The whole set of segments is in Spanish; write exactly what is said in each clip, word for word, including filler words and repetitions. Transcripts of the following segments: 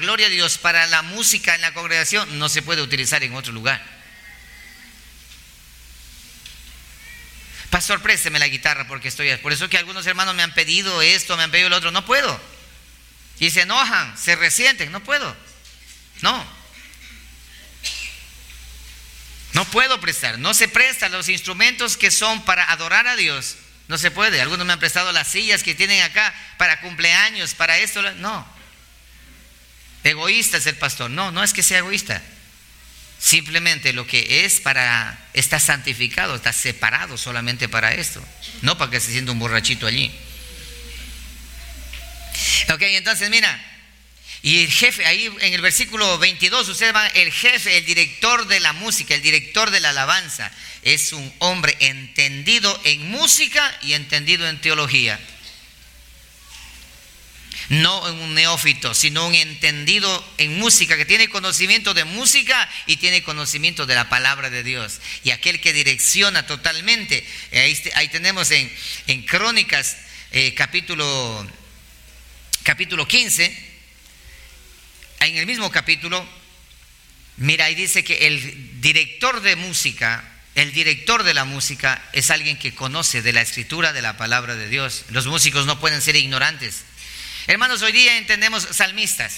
gloria de Dios, para la música en la congregación, no se puede utilizar en otro lugar. Pastor, présteme la guitarra porque estoy... Por eso que algunos hermanos me han pedido esto, me han pedido lo otro. No puedo. Y se enojan, se resienten. No puedo. No. No puedo prestar. No se prestan los instrumentos que son para adorar a Dios. No se puede. Algunos me han prestado las sillas que tienen acá para cumpleaños, para esto. No. Egoísta es el pastor. No, no es que sea egoísta. Simplemente lo que es para, está santificado, está separado solamente para esto. No para que se sienta un borrachito allí. Ok, entonces mira. Y el jefe, ahí en el versículo veintidós, ustedes van, el jefe, el director de la música, el director de la alabanza, es un hombre entendido en música y entendido en teología. No un neófito, sino un entendido en música, que tiene conocimiento de música y tiene conocimiento de la palabra de Dios. Y aquel que direcciona totalmente, ahí, ahí tenemos en, en Crónicas, eh, capítulo, capítulo quince, en el mismo capítulo, mira, ahí dice que el director de música, el director de la música es alguien que conoce de la escritura, de la palabra de Dios. Los músicos no pueden ser ignorantes. Hermanos, hoy día entendemos salmistas.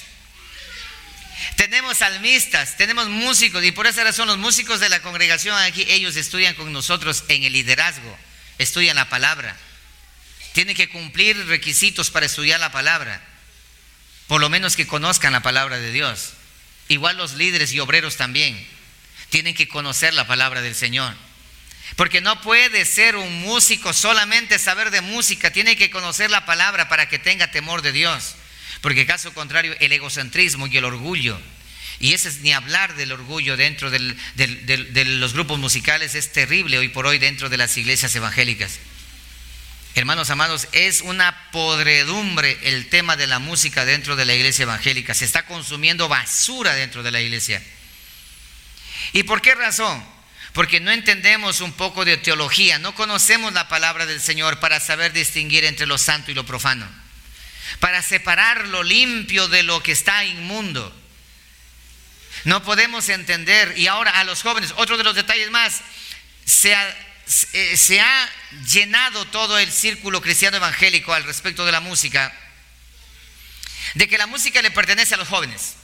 Tenemos salmistas, tenemos músicos, y por esa razón los músicos de la congregación aquí, ellos estudian con nosotros en el liderazgo, estudian la palabra. Tienen que cumplir requisitos para estudiar la palabra. Por lo menos que conozcan la palabra de Dios. Igual los líderes y obreros también tienen que conocer la palabra del Señor. Porque no puede ser un músico solamente saber de música, tiene que conocer la palabra para que tenga temor de Dios. Porque caso contrario, el egocentrismo y el orgullo, y ese es ni hablar del orgullo dentro del, del, del, de los grupos musicales, es terrible hoy por hoy dentro de las iglesias evangélicas. Hermanos amados, es una podredumbre el tema de la música dentro de la iglesia evangélica. Se está consumiendo basura dentro de la iglesia. ¿Y por qué razón? Porque no entendemos un poco de teología, no conocemos la palabra del Señor para saber distinguir entre lo santo y lo profano, para separar lo limpio de lo que está inmundo. No podemos entender. Y ahora a los jóvenes, otro de los detalles más, se ha... se ha llenado todo el círculo cristiano evangélico al respecto de la música, de que la música le pertenece a los jóvenes.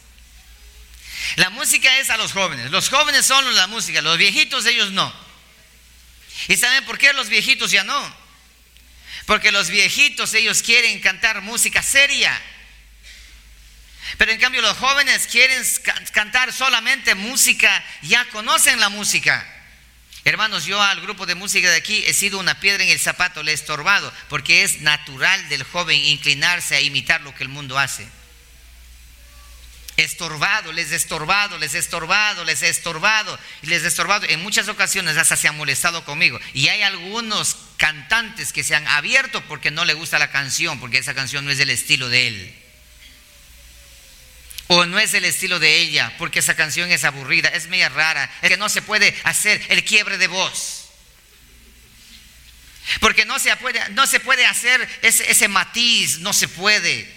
La música es a los jóvenes, los jóvenes son la música, los viejitos ellos no. ¿Y saben por qué los viejitos ya no? Porque los viejitos ellos quieren cantar música seria, pero en cambio los jóvenes quieren cantar solamente música, ya conocen la música. Hermanos, yo al grupo de música de aquí he sido una piedra en el zapato, le he estorbado, porque es natural del joven inclinarse a imitar lo que el mundo hace. Estorbado, les he estorbado, les he estorbado, les he estorbado, y les he estorbado. En muchas ocasiones hasta se han molestado conmigo. Y hay algunos cantantes que se han abierto porque no le gusta la canción, porque esa canción no es del estilo de él. O no es el estilo de ella, porque esa canción es aburrida, es media rara, es que no se puede hacer el quiebre de voz. Porque no se puede, no se puede hacer ese, ese matiz, no se puede.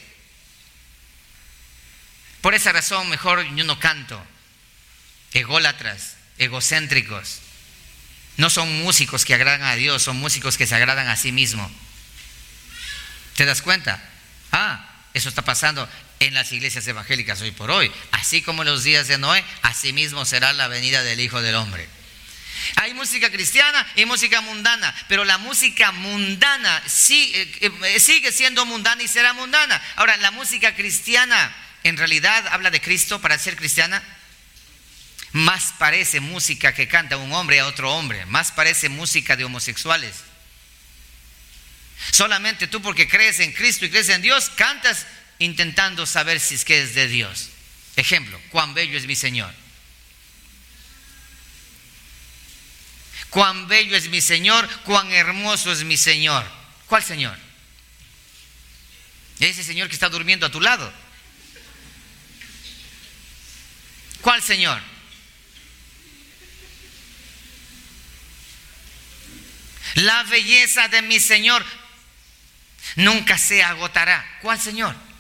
Por esa razón mejor yo no canto. Ególatras, egocéntricos. No son músicos que agradan a Dios, son músicos que se agradan a sí mismos. ¿Te das cuenta? Ah, eso está pasando en las iglesias evangélicas hoy por hoy. Así como en los días de Noé, así mismo será la venida del Hijo del Hombre. Hay música cristiana y música mundana, pero la música mundana sigue, sigue siendo mundana y será mundana. Ahora, la música cristiana en realidad habla de Cristo. Para ser cristiana, más parece música que canta un hombre a otro hombre, más parece música de homosexuales. Solamente tú, porque crees en Cristo y crees en Dios, cantas intentando saber si es que es de Dios. Ejemplo, cuán bello es mi Señor. Cuán bello es mi Señor, cuán hermoso es mi Señor. ¿Cuál Señor? Ese Señor que está durmiendo a tu lado. ¿Cuál Señor? La belleza de mi Señor nunca se agotará. ¿Cuál Señor?